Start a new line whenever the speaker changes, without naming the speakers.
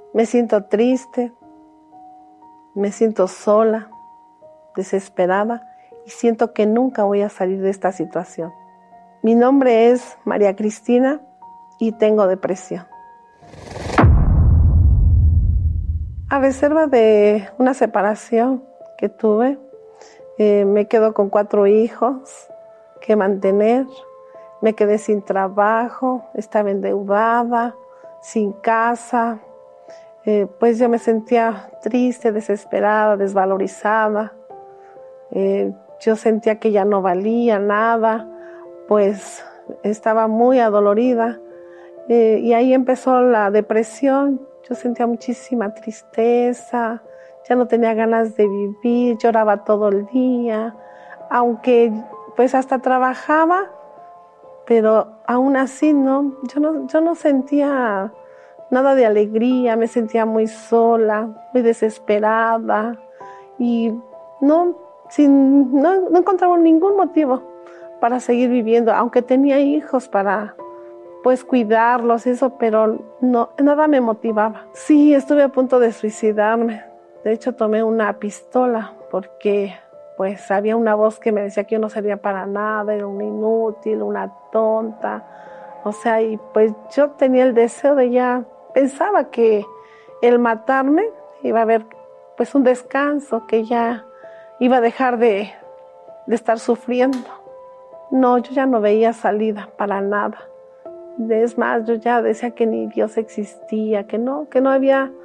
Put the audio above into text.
Me siento triste, me siento sola, desesperada y siento que nunca voy a salir de esta situación. Mi nombre es María Cristina y tengo depresión. A reserva de una separación que tuve, me quedo con 4 hijos que mantener, me quedé sin trabajo, estaba endeudada, sin casa, pues yo me sentía triste, desesperada, desvalorizada. Yo sentía que ya no valía nada, pues estaba muy adolorida y ahí empezó la depresión. Yo sentía muchísima tristeza, ya no tenía ganas de vivir, lloraba todo el día, aunque pues hasta trabajaba, pero aún así yo no sentía nada de alegría, me sentía muy sola, muy desesperada y no encontraba ningún motivo para seguir viviendo, aunque tenía hijos para pues cuidarlos, eso, pero nada me motivaba. Sí, estuve a punto de suicidarme. De hecho, tomé una pistola porque pues había una voz que me decía que yo no servía para nada, era una inútil, una tonta. O sea, y pues yo tenía el deseo de ya, pensaba que el matarme iba a haber pues un descanso, que ya iba a dejar de estar sufriendo. No, yo ya no veía salida para nada. Es más, yo ya decía que ni Dios existía, que no había